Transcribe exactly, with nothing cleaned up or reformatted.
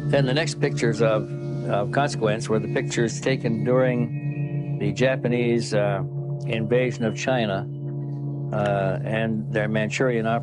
Then the next pictures of, of consequence were the pictures taken during the Japanese uh, invasion of China uh, and their Manchurian operation.